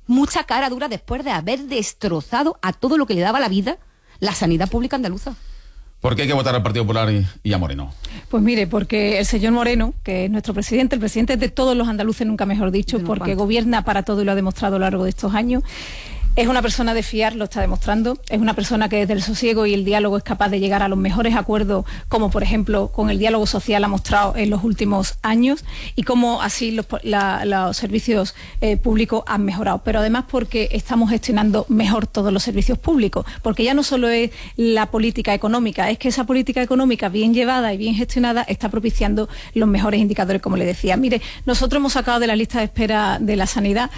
después de haber destrozado a todo lo que le daba la vida la sanidad pública andaluza. ¿Por qué hay que votar al Partido Popular y a Moreno? Pues mire, porque el señor Moreno, que es nuestro presidente, el presidente de todos los andaluces, nunca mejor dicho, porque gobierna para todo y lo ha demostrado a lo largo de estos años. Es una persona de fiar, lo está demostrando. Es una persona que desde el sosiego y el diálogo es capaz de llegar a los mejores acuerdos, como por ejemplo con el diálogo social ha mostrado en los últimos años, y cómo así los servicios públicos han mejorado. Pero además porque estamos gestionando mejor todos los servicios públicos, porque ya no solo es la política económica, es que esa política económica bien llevada y bien gestionada está propiciando los mejores indicadores, como le decía. Mire, nosotros hemos sacado de la lista de espera de la sanidad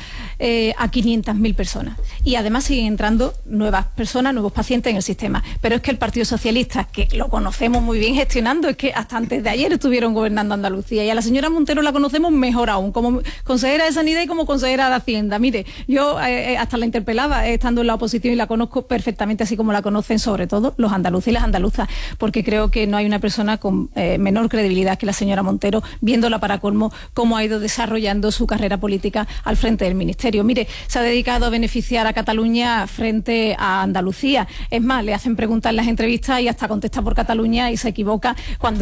a 500.000 personas. Y además siguen entrando nuevas personas, nuevos pacientes en el sistema. Pero es que el Partido Socialista, que lo conocemos muy bien gestionando, es que hasta antes de ayer estuvieron gobernando Andalucía. Y a la señora Montero la conocemos mejor aún, como consejera de Sanidad y como consejera de Hacienda. Mire, yo hasta la interpelaba estando en la oposición y la conozco perfectamente, así como la conocen sobre todo los andaluces y las andaluzas, porque creo que no hay una persona con menor credibilidad que la señora Montero, viéndola para colmo cómo ha ido desarrollando su carrera política al frente del Ministerio. Mire, se ha dedicado a beneficiar a Cataluña frente a Andalucía. Es más, le hacen preguntas en las entrevistas y hasta contesta por Cataluña y se equivoca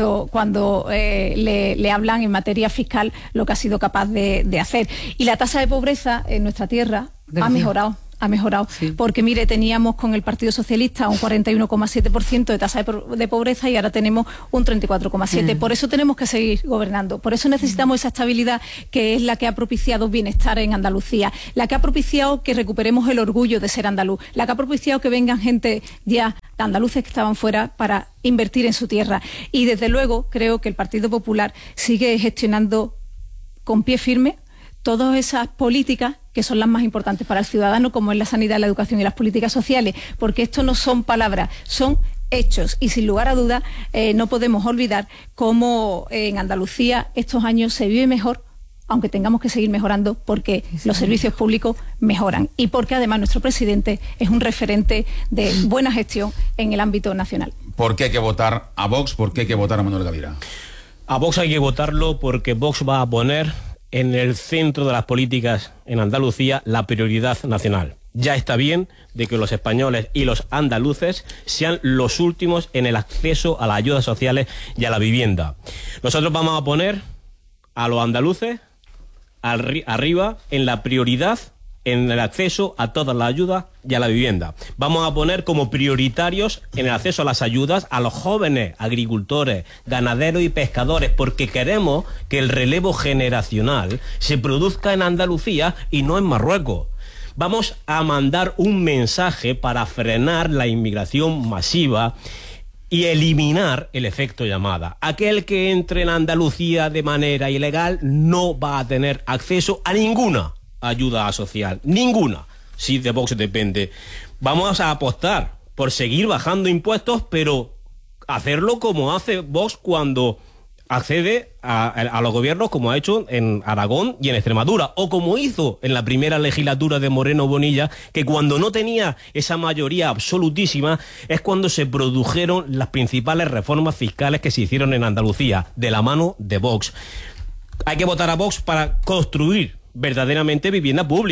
cuando le hablan en materia fiscal lo que ha sido capaz de hacer. Y la tasa de pobreza en nuestra tierra ha mejorado, sí. Porque mire, teníamos con el Partido Socialista un 41,7% de tasa de pobreza y ahora tenemos un 34,7%. Por eso tenemos que seguir gobernando, por eso necesitamos esa estabilidad que es la que ha propiciado bienestar en Andalucía, la que ha propiciado que recuperemos el orgullo de ser andaluz, la que ha propiciado que vengan gente ya andaluces que estaban fuera para invertir en su tierra. Y desde luego creo que el Partido Popular sigue gestionando con pie firme todas esas políticas que son las más importantes para el ciudadano, como es la sanidad, la educación y las políticas sociales, porque esto no son palabras, son hechos. Y sin lugar a dudas, no podemos olvidar cómo en Andalucía estos años se vive mejor, aunque tengamos que seguir mejorando, porque los servicios públicos mejoran y porque además nuestro presidente es un referente de buena gestión en el ámbito nacional. ¿Por qué hay que votar a Vox? ¿Por qué hay que votar a Manuel Gavira? A Vox hay que votarlo porque Vox va a poner en el centro de las políticas en Andalucía la prioridad nacional. Ya está bien de que los españoles y los andaluces sean los últimos en el acceso a las ayudas sociales y a la vivienda. Nosotros vamos a poner a los andaluces arriba en la prioridad en el acceso a todas las ayudas y a la vivienda. Vamos a poner como prioritarios en el acceso a las ayudas a los jóvenes agricultores, ganaderos y pescadores, porque queremos que el relevo generacional se produzca en Andalucía y no en Marruecos. Vamos a mandar un mensaje para frenar la inmigración masiva y eliminar el efecto llamada. Aquel que entre en Andalucía de manera ilegal no va a tener acceso a ninguna ayuda social, ninguna, si de Vox depende. Vamos a apostar por seguir bajando impuestos, pero hacerlo como hace Vox cuando accede a los gobiernos, como ha hecho en Aragón y en Extremadura, o como hizo en la primera legislatura de Moreno Bonilla, que cuando no tenía esa mayoría absolutísima es cuando se produjeron las principales reformas fiscales que se hicieron en Andalucía, de la mano de Vox. Hay que votar a Vox para construir verdaderamente vivienda pública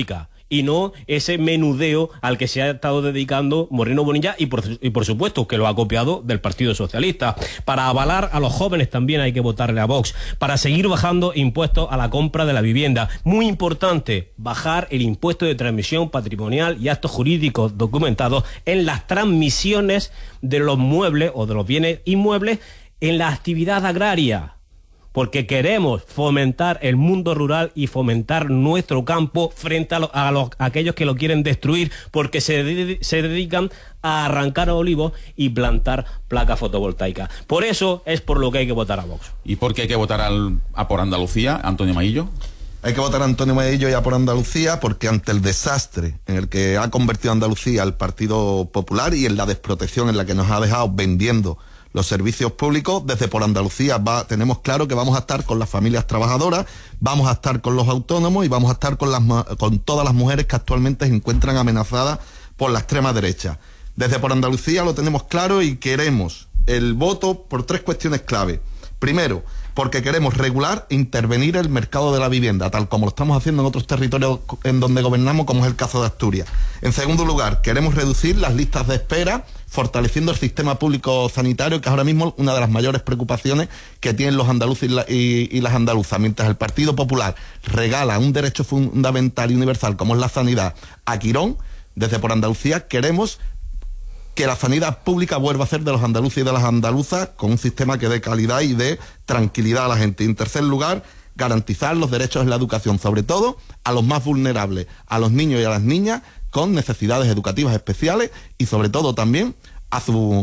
y no ese menudeo al que se ha estado dedicando Moreno Bonilla y por supuesto que lo ha copiado del Partido Socialista. Para avalar a los jóvenes también hay que votarle a Vox, para seguir bajando impuestos a la compra de la vivienda. Muy importante, bajar el impuesto de transmisión patrimonial y actos jurídicos documentados en las transmisiones de los muebles o de los bienes inmuebles en la actividad agraria, porque queremos fomentar el mundo rural y fomentar nuestro campo frente a aquellos que lo quieren destruir, porque se dedican a arrancar olivos y plantar placas fotovoltaicas. Por eso es por lo que hay que votar a Vox. ¿Y por qué hay que votar a por Andalucía, Antonio Maillo? Hay que votar a Antonio Maillo y a por Andalucía porque ante el desastre en el que ha convertido Andalucía el Partido Popular y en la desprotección en la que nos ha dejado vendiendo los servicios públicos, desde Por Andalucía tenemos claro que vamos a estar con las familias trabajadoras, vamos a estar con los autónomos y vamos a estar con todas las mujeres que actualmente se encuentran amenazadas por la extrema derecha. Desde Por Andalucía lo tenemos claro y queremos el voto por 3 cuestiones clave. Primero, porque queremos regular e intervenir el mercado de la vivienda, tal como lo estamos haciendo en otros territorios en donde gobernamos, como es el caso de Asturias. En segundo lugar, queremos reducir las listas de espera, fortaleciendo el sistema público sanitario, que es ahora mismo una de las mayores preocupaciones que tienen los andaluces y las andaluzas. Mientras el Partido Popular regala un derecho fundamental y universal como es la sanidad a Quirón, desde Por Andalucía queremos que la sanidad pública vuelva a ser de los andaluces y de las andaluzas, con un sistema que dé calidad y dé tranquilidad a la gente. Y en tercer lugar, garantizar los derechos en la educación, sobre todo a los más vulnerables, a los niños y a las niñas con necesidades educativas especiales y sobre todo también a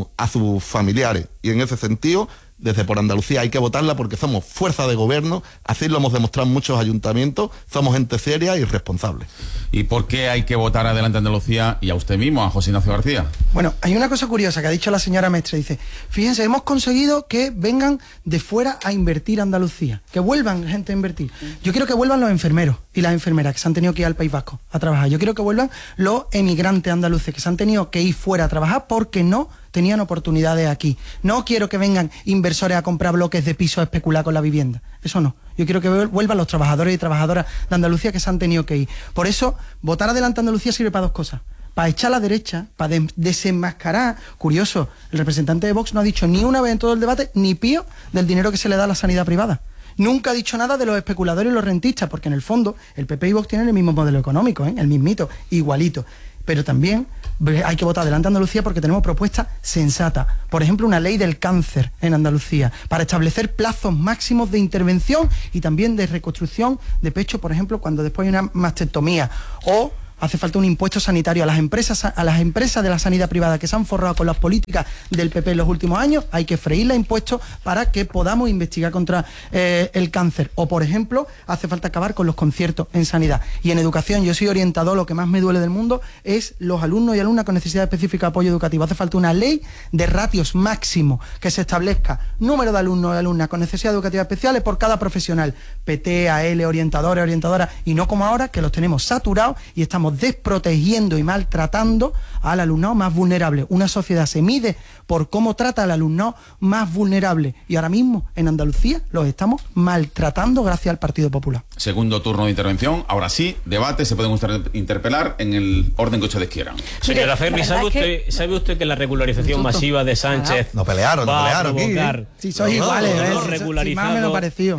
sus familiares. Y en ese sentido, desde Por Andalucía hay que votarla porque somos fuerza de gobierno, así lo hemos demostrado en muchos ayuntamientos, somos gente seria y responsable. ¿Y por qué hay que votar Adelante Andalucía y a usted mismo, a José Ignacio García? Bueno, hay una cosa curiosa que ha dicho la señora Mestre, dice, fíjense, hemos conseguido que vengan de fuera a invertir a Andalucía, que vuelvan gente a invertir. Yo quiero que vuelvan los enfermeros y las enfermeras que se han tenido que ir al País Vasco a trabajar. Yo quiero que vuelvan los emigrantes andaluces que se han tenido que ir fuera a trabajar porque no tenían oportunidades aquí. No quiero que vengan inversores a comprar bloques de pisos a especular con la vivienda. Eso no. Yo quiero que vuelvan los trabajadores y trabajadoras de Andalucía que se han tenido que ir. Por eso, votar Adelante Andalucía sirve para 2 cosas. Para echar a la derecha, para desenmascarar. Curioso, el representante de Vox no ha dicho ni una vez en todo el debate ni pío del dinero que se le da a la sanidad privada. Nunca ha dicho nada de los especuladores y los rentistas, porque en el fondo el PP y Vox tienen el mismo modelo económico, el mismito, igualito. Pero también hay que votar Adelante Andalucía porque tenemos propuestas sensatas. Por ejemplo, una ley del cáncer en Andalucía para establecer plazos máximos de intervención y también de reconstrucción de pecho, por ejemplo, cuando después hay una mastectomía. O hace falta un impuesto sanitario a las empresas de la sanidad privada que se han forrado con las políticas del PP en los últimos años. Hay que freírle impuestos para que podamos investigar contra el cáncer. O, por ejemplo, hace falta acabar con los conciertos en sanidad. Y en educación, yo soy orientador, lo que más me duele del mundo es los alumnos y alumnas con necesidad específica de apoyo educativo. Hace falta una ley de ratios máximos que se establezca número de alumnos y alumnas con necesidades educativas especiales por cada profesional. PT, AL, orientadores, orientadoras, y no como ahora, que los tenemos saturados y estamos desprotegiendo y maltratando al alumnado más vulnerable. Una sociedad se mide por cómo trata al alumnado más vulnerable y ahora mismo en Andalucía los estamos maltratando gracias al Partido Popular. Segundo turno de intervención, ahora sí, debate, se pueden ustedes interpelar en el orden que ustedes quieran. Señora Fermi, ¿sabe usted que la regularización masiva de Sánchez no pelearon aquí? Si sois iguales, los regularizados, más me lo parecido.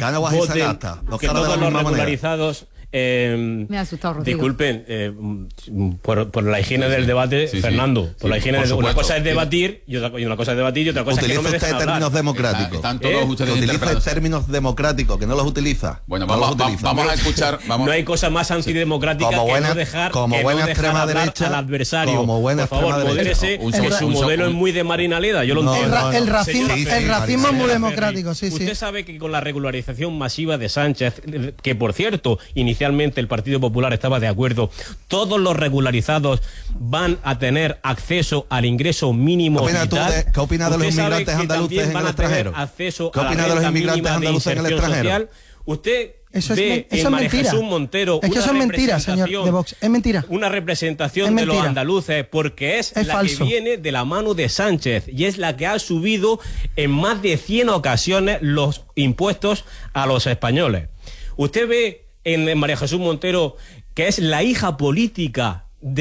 Que todos los regularizados me ha asustado, Rodrigo. Disculpen, por la higiene del debate, Fernando, por la higiene una cosa es debatir y una cosa es debatir y otra cosa es que no me dejan hablar. Términos democráticos. Están todos ustedes utiliza términos democráticos, que no los utiliza. Bueno, vamos a escuchar. No hay cosa más antidemocrática que no dejar hablar al adversario. Como buena por favor, modérese, que su modelo es muy de Marina Leda, yo lo entiendo. El racismo es muy democrático, sí. Usted sabe que con la regularización masiva de Sánchez, que por cierto, inicialmente el Partido Popular estaba de acuerdo, todos los regularizados van a tener acceso al ingreso mínimo vital. ¿Qué opina de los inmigrantes andaluces en el extranjero? ¿Qué opina de los inmigrantes andaluces en el extranjero? Usted ve en María Jesús Montero eso es mentira, señor de Vox, es mentira. Una representación de los andaluces porque es la falso. Que viene de la mano de Sánchez y es la que ha subido en más de 100 ocasiones los impuestos a los españoles. Usted ve en María Jesús Montero que es la hija política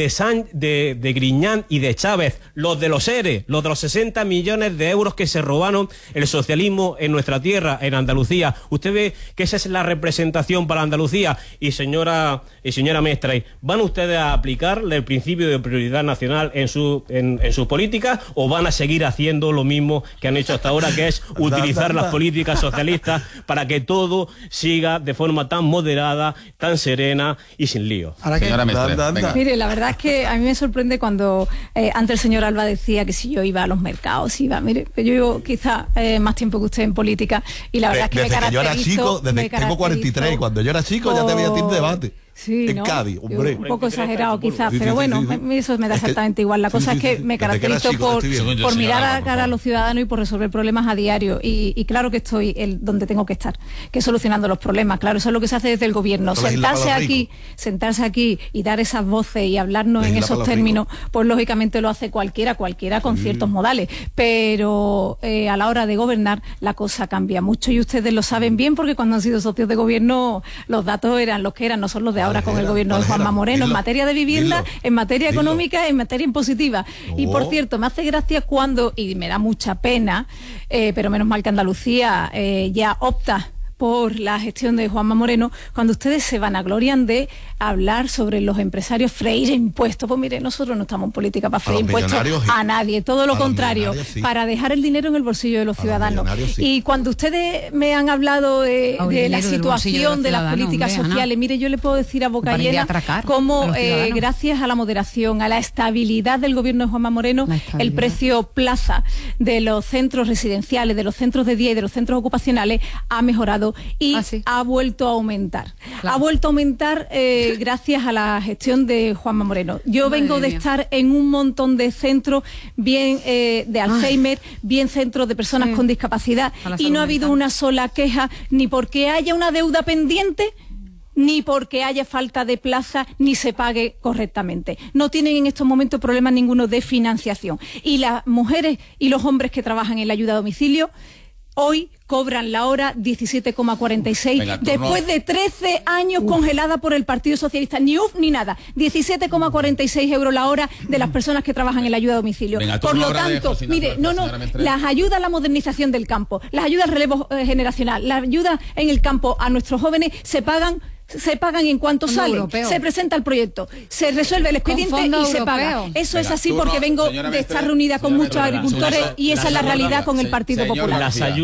de Griñán y de Chávez, los de los ERE, los de los 60 millones de euros que se robaron el socialismo en nuestra tierra, en Andalucía. Usted ve que esa es la representación para Andalucía. Y señora Mestre, ¿van ustedes a aplicarle el principio de prioridad nacional en sus políticas, o van a seguir haciendo lo mismo que han hecho hasta ahora, que es utilizar las políticas socialistas para que todo siga de forma tan moderada, tan serena y sin lío? Señora Mestre, venga. Mire, la verdad es que a mí me sorprende cuando antes el señor Alba decía que si yo iba a los mercados, mire, yo llevo quizá más tiempo que usted en política, y la verdad es que desde que yo era chico, tengo 43, y cuando yo era chico ya te veía un debate. Sí, en Cádiz, hombre. Un poco exagerado quizás, pero bueno, eso me da exactamente igual. La cosa es que me caracterizo por mirar a cara a los ciudadanos y por resolver problemas a diario. Y claro que estoy donde tengo que estar, que es solucionando los problemas. Claro, eso es lo que se hace desde el gobierno. Sentarse aquí y dar esas voces y hablarnos en esos términos, pues lógicamente lo hace cualquiera con ciertos modales. Pero a la hora de gobernar la cosa cambia mucho, y ustedes lo saben bien, porque cuando han sido socios de gobierno los datos eran los que eran, no son los de ahora con el gobierno de Juanma Moreno, en materia de vivienda, en materia económica, en materia impositiva. Y por cierto, me hace gracia cuando, y me da mucha pena, pero menos mal que Andalucía ya opta por la gestión de Juanma Moreno, cuando ustedes se vanaglorian de hablar sobre los empresarios, freír impuestos. Pues mire, nosotros no estamos en política para freír impuestos a nadie, todo lo contrario, para dejar el dinero en el bolsillo de los ciudadanos. Y cuando ustedes me han hablado de la situación de las políticas sociales, mire, yo le puedo decir a boca llena cómo gracias a la moderación, a la estabilidad del gobierno de Juanma Moreno, el precio plaza de los centros residenciales, de los centros de día y de los centros ocupacionales ha mejorado y ha vuelto a aumentar. Ha vuelto a aumentar gracias a la gestión de Juanma Moreno. Yo vengo de estar en un montón de centros, bien de Alzheimer, bien centros de personas con discapacidad, y no ha habido una sola queja, ni porque haya una deuda pendiente, ni porque haya falta de plaza, ni se pague correctamente. No tienen en estos momentos problemas ninguno de financiación. Y las mujeres y los hombres que trabajan en la ayuda a domicilio hoy cobran la hora 17,46, después de 13 años congelada por el Partido Socialista. Ni ni nada. 17,46 euros la hora de las personas que trabajan en la ayuda a domicilio. Por lo tanto, mire, las ayudas a la modernización del campo, las ayudas al relevo generacional, las ayudas en el campo a nuestros jóvenes se pagan en cuanto salen, se presenta el proyecto, se resuelve el expediente y se paga. Eso es así porque vengo de estar reunida con muchos agricultores y esa es la realidad con el Partido Popular.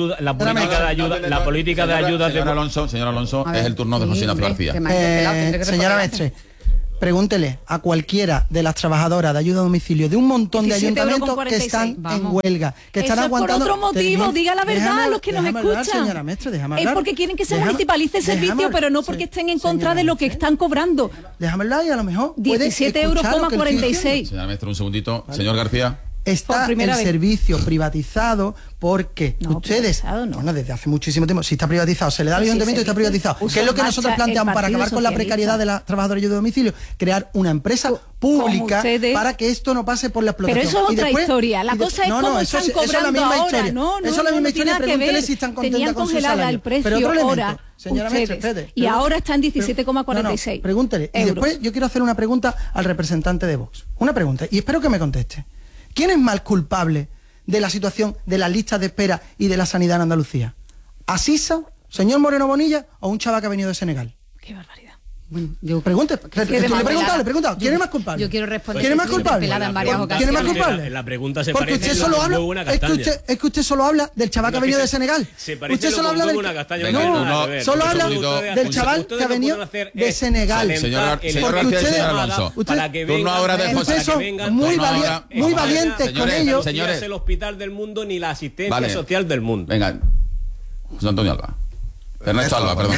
La política de ayuda Señor Alonso, es el turno de José Ignacio García. Señora Mestre, pregúntele a cualquiera de las trabajadoras de ayuda a domicilio de un montón de ayuntamientos que están en huelga, que están aguantando. Por otro motivo, diga la verdad a los que nos escuchan. Señora Mestre, es porque quieren que se municipalice el servicio, pero no porque estén en contra de lo que están cobrando. Déjame hablar y a lo mejor 17,46 €. Señora Mestre, un segundito. Señor García. Está el servicio privatizado porque ustedes, bueno, desde hace muchísimo tiempo, si está privatizado, se le da al ayuntamiento y está privatizado. ¿Qué es lo que nosotros planteamos para acabar con la precariedad de las trabajadoras de ayuda a domicilio? Crear una empresa pública para que esto no pase por la explotación. Pero eso es otra historia. La cosa es cómo están cobrando ahora. Eso es la misma historia. Pregúntele si están contentas con su salario. El precio ahora, señora Mestre, y ahora está en 17,46. Pregúntele. Y después yo quiero hacer una pregunta al representante de Vox. Una pregunta, y espero que me conteste. ¿Quién es más culpable de la situación de las listas de espera y de la sanidad en Andalucía? ¿Asisa, señor Moreno Bonilla o un chaval que ha venido de Senegal? Qué barbaridad. Bueno, le pregunto, ¿quién es más culpable? Yo quiero responder. ¿Quién es más culpable? ¿Quién es más culpable? La pregunta se porque parece usted solo habla, muy buena castaña. es que usted solo habla del chaval que ha venido de Senegal. Usted solo habla solo habla del chaval que ha venido de Senegal. Señor Alonso, turno ahora de José. Muy valientes con ellos. No es el hospital del mundo ni la asistencia social del mundo. Venga, José Antonio Alba. Ernesto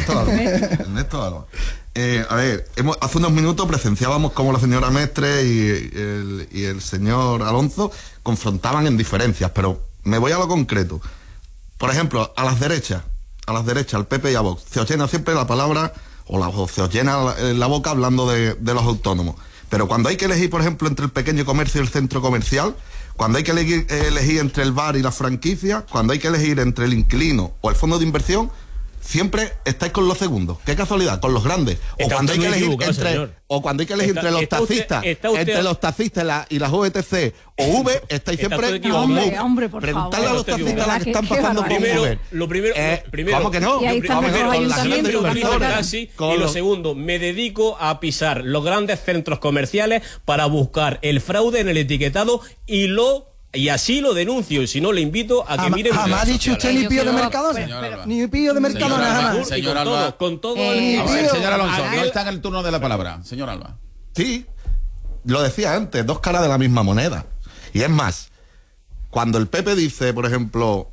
Alba. A ver, hace unos minutos presenciábamos cómo la señora Mestre y el señor Alonso confrontaban en diferencias, pero me voy a lo concreto. Por ejemplo, a las derechas, al PP y a Vox, se os llena siempre la palabra, o se os llena la boca hablando de los autónomos. Pero cuando hay que elegir, por ejemplo, entre el pequeño comercio y el centro comercial, cuando hay que elegir entre el bar y la franquicia, cuando hay que elegir entre el inquilino o el fondo de inversión, siempre estáis con los segundos. Qué casualidad, con los grandes. O cuando hay que elegir entre los taxistas, entre los taxistas y las VTC o V, estáis siempre con Uber. Hombre, por Preguntadle favor. a los taxistas las que están pasando con Uber. Lo primero, ¿cómo que no? Y ahí están Vamos a ver, los con las grandes ayuntamientos, inversiones, y lo segundo, me dedico a pisar los grandes centros comerciales para buscar el fraude en el etiquetado y así lo denuncio, y si no le invito a que miren... Jamás ha dicho usted ni pío de Mercadona. Ni pío de Mercadona jamás. Señor Alba. Con todo señor Alonso, no está en el turno de la palabra. Señor Alba. Sí, lo decía antes, dos caras de la misma moneda. Y es más, cuando el PP dice, por ejemplo,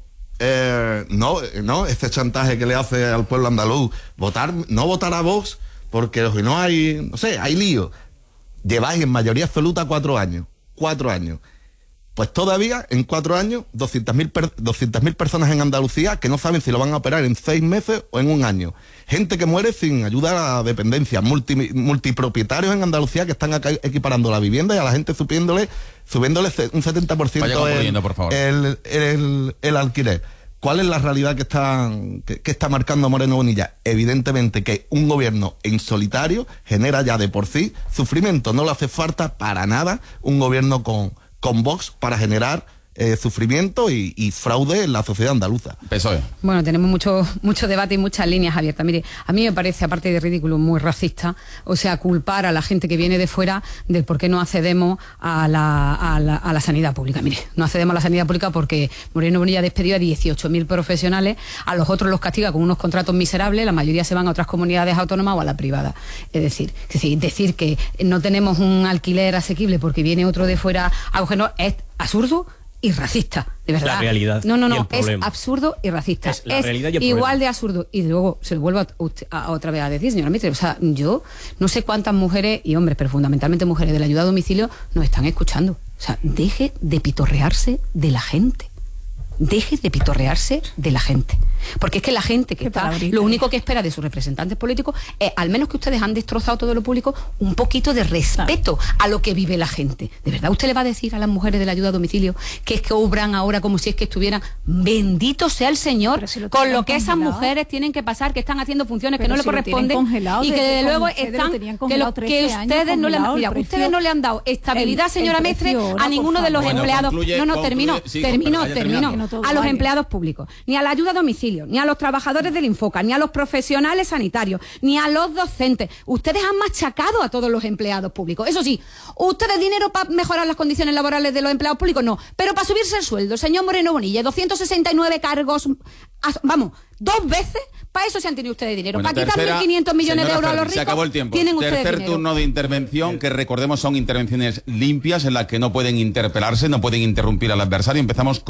este chantaje que le hace al pueblo andaluz, no votar a Vox, porque si no hay lío. Lleváis en mayoría absoluta 4 años. 4 años. Pues todavía, en 4 años, 200.000 personas en Andalucía que no saben si lo van a operar en 6 meses o en un año. Gente que muere sin ayuda a la dependencia. Multipropietarios en Andalucía que están equiparando la vivienda y a la gente subiéndole un 70% el alquiler. ¿Cuál es la realidad que está marcando Moreno Bonilla? Evidentemente que un gobierno en solitario genera ya de por sí sufrimiento. No le hace falta para nada un gobierno con Vox para generar sufrimiento y fraude en la sociedad andaluza. PSOE. Bueno, tenemos mucho debate y muchas líneas abiertas. Mire, a mí me parece, aparte de ridículo, muy racista, o sea, culpar a la gente que viene de fuera del por qué no accedemos a la sanidad pública. Mire, no accedemos a la sanidad pública porque Moreno Bonilla despedió a 18.000 profesionales, a los otros los castiga con unos contratos miserables, la mayoría se van a otras comunidades autónomas o a la privada. Es decir que no tenemos un alquiler asequible porque viene otro de fuera a cogernos es absurdo y racista, de verdad. La realidad. No, es absurdo y racista. Es la realidad y el igual problema. De absurdo. Y luego se lo vuelvo a otra vez a decir, señora Mitre. O sea, yo no sé cuántas mujeres y hombres, pero fundamentalmente mujeres de la ayuda a domicilio, nos están escuchando. O sea, deje de pitorrearse de la gente. Deje de pitorrearse de la gente. Porque es que la gente que está, lo único que espera de sus representantes políticos es, al menos que ustedes han destrozado todo lo público, un poquito de respeto a lo que vive la gente. ¿De verdad usted le va a decir a las mujeres de la ayuda a domicilio que es que obran ahora como si es que estuvieran? Bendito sea el Señor con lo que esas mujeres tienen que pasar, que están haciendo funciones que no le corresponden y que de luego están que ustedes no le han ustedes no le han dado estabilidad, señora Mestre, a ninguno de los empleados. Termino. A los empleados públicos, ni a la ayuda a domicilio, ni a los trabajadores del Infoca, ni a los profesionales sanitarios, ni a los docentes. Ustedes han machacado a todos los empleados públicos. Eso sí, ¿ustedes dinero para mejorar las condiciones laborales de los empleados públicos? No, pero para subirse el sueldo, señor Moreno Bonilla, 269 cargos, vamos, 2 veces, para eso se han tenido ustedes dinero. Para quitar 1.500 millones de euros a los ricos. Se acabó el tiempo. Tienen ustedes Tercer dinero. turno de intervención, que recordemos son intervenciones limpias en las que no pueden interpelarse, no pueden interrumpir al adversario. Empezamos con